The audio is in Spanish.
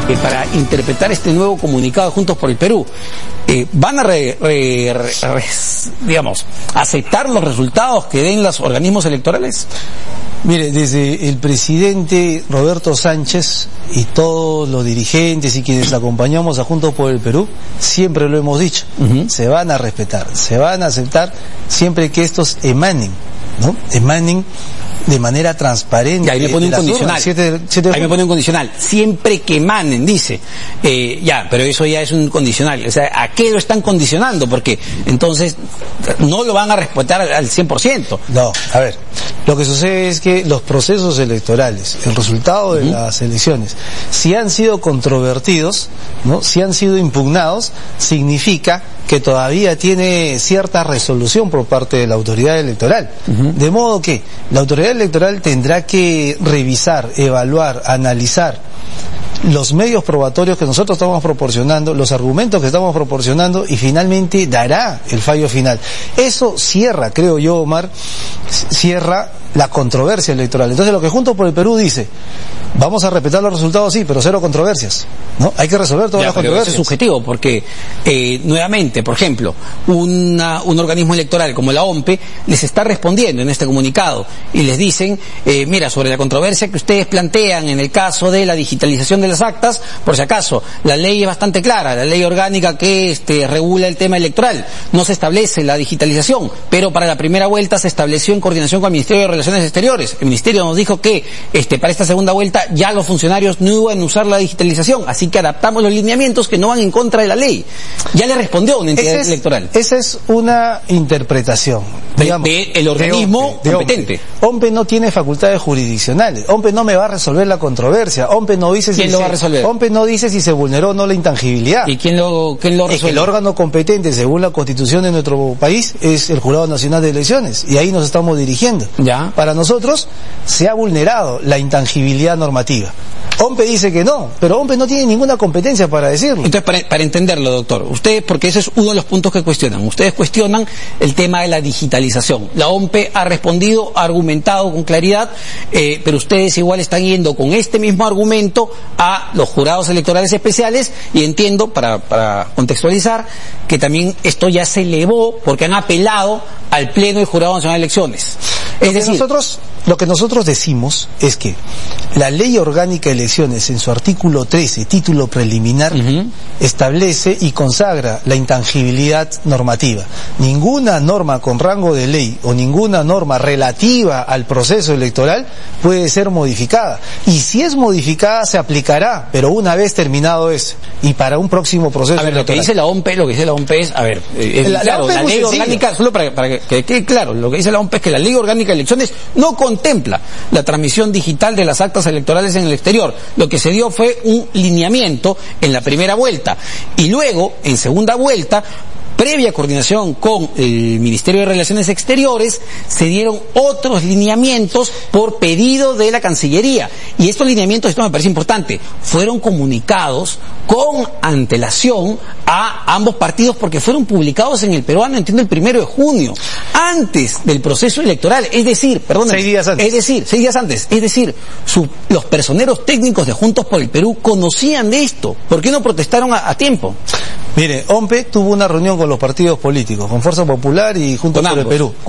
para interpretar este nuevo comunicado de Juntos por el Perú. ¿Van a digamos, aceptar los resultados que den los organismos electorales? Mire, desde el presidente Roberto Sánchez y todos los dirigentes y quienes acompañamos a Juntos por el Perú, siempre lo hemos dicho, se van a respetar, se van a aceptar siempre que estos emanen, ¿no? Emanen de manera transparente. Y ahí me pone un condicional. Ahí me pone un condicional. Siempre que emanen, dice. Pero eso ya es un condicional. O sea, ¿a qué lo están condicionando? Porque entonces no lo van a respetar al 100%. No, a ver, lo que sucede es que los procesos electorales, el resultado de las elecciones, si han sido controvertidos, ¿no? Si han sido impugnados, significa que todavía tiene cierta resolución por parte de la autoridad electoral. De modo que la autoridad electoral tendrá que revisar, evaluar, analizar los medios probatorios que nosotros estamos proporcionando, los argumentos que estamos proporcionando, y finalmente dará el fallo final. Eso cierra, creo yo, Omar, cierra la controversia electoral. Entonces, lo que Juntos por el Perú dice, vamos a respetar los resultados, sí, pero cero controversias, ¿no? Hay que resolver todas las controversias. Eso es subjetivo, porque nuevamente, por ejemplo, un organismo electoral como la OMPE les está respondiendo en este comunicado y les dicen, mira, sobre la controversia que ustedes plantean en el caso de la digitalización de las actas, por si acaso, la ley es bastante clara, la ley orgánica que regula el tema electoral, no se establece la digitalización, pero para la primera vuelta se estableció en coordinación con el Ministerio de Relaciones Exteriores. El Ministerio nos dijo que para esta segunda vuelta ya los funcionarios no iban a usar la digitalización, así que adaptamos los lineamientos que no van en contra de la ley. Ya le respondió una entidad electoral. Esa es una interpretación, digamos, del organismo competente. OMPE no tiene facultades jurisdiccionales. OMPE no me va a resolver la controversia. OMPE no dice ¿Quién lo va a resolver? OMPE no dice si se vulneró o no la intangibilidad. ¿Y quién lo resuelve? Es que el órgano competente, según la Constitución de nuestro país, es el Jurado Nacional de Elecciones, y ahí nos estamos dirigiendo. Ya. Para nosotros se ha vulnerado la intangibilidad normativa. OMPE dice que no, pero OMPE no tiene ninguna competencia para decirlo. Entonces, para entenderlo, doctor, ustedes, porque ese es uno de los puntos que cuestionan, ustedes cuestionan el tema de la digitalización. La OMPE ha respondido, ha argumentado con claridad, pero ustedes igual están yendo con este mismo argumento a los jurados electorales especiales, y entiendo, para contextualizar, que también esto ya se elevó porque han apelado al Pleno del Jurado Nacional de Elecciones. Es decir, lo que nosotros decimos es que la Ley Orgánica de Elecciones, en su artículo 13, título preliminar, establece y consagra la intangibilidad normativa. Ninguna norma con rango de ley o ninguna norma relativa al proceso electoral puede ser modificada. Y si es modificada, se aplicará, pero una vez terminado ese, y para un próximo proceso electoral. Lo que dice la OMPE es, la ley orgánica, solo para que quede claro, lo que dice la OMPE es que la Ley Orgánica de Elecciones no contempla la transmisión digital de las actas electorales en el exterior. Lo que se dio fue un lineamiento en la primera vuelta, y luego, en segunda vuelta, previa coordinación con el Ministerio de Relaciones Exteriores, se dieron otros lineamientos por pedido de la Cancillería. Y estos lineamientos, esto me parece importante, fueron comunicados con antelación a ambos partidos, porque fueron publicados en El Peruano, entiendo, el 1 de junio, antes del proceso electoral, es decir, 6 días antes. 6 días antes. Es decir, los personeros técnicos de Juntos por el Perú conocían de esto. ¿Por qué no protestaron a tiempo? Mire, OMPE tuvo una reunión con los partidos políticos, con Fuerza Popular y Juntos por el Perú.